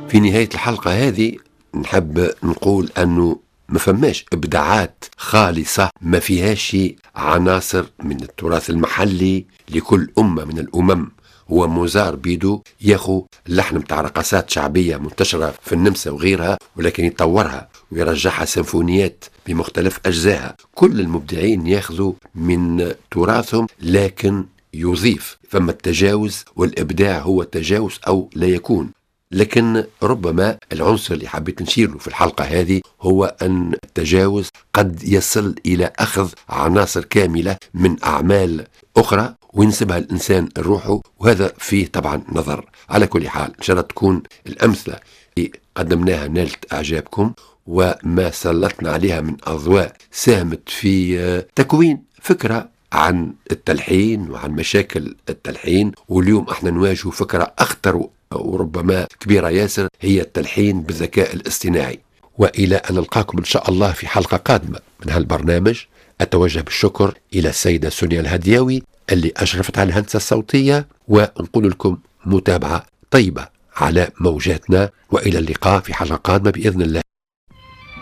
في نهاية الحلقة هذه نحب نقول أنه ما فماش إبداعات خالصة ما فيهاش عناصر من التراث المحلي. لكل أمة من الأمم هو مزار بيدو ياخو اللحن متاع رقصات شعبية منتشرة في النمسا وغيرها، ولكن يطورها ويرجعها سيمفونيات بمختلف أجزائها. كل المبدعين ياخذوا من تراثهم لكن يضيف. فما التجاوز، والإبداع هو التجاوز أو لا يكون. لكن ربما العنصر اللي حبيت نشيره في الحلقة هذه هو أن التجاوز قد يصل إلى أخذ عناصر كاملة من أعمال أخرى وينسبها الإنسان روحه، وهذا فيه طبعا نظر. على كل حال إن شاء الله تكون الأمثلة اللي قدمناها نالت أعجابكم، وما سلطنا عليها من أضواء ساهمت في تكوين فكرة عن التلحين وعن مشاكل التلحين. واليوم احنا نواجه فكرة أخطر وربما كبيرة ياسر، هي التلحين بالذكاء الاصطناعي. وإلى أن نلقاكم إن شاء الله في حلقة قادمة من هالبرنامج. أتوجه بالشكر إلى السيدة سونيا الهدياوي اللي أشرفت على الهندسة الصوتية، ونقول لكم متابعة طيبة على موجاتنا، وإلى اللقاء في حلقة قادمة بإذن الله.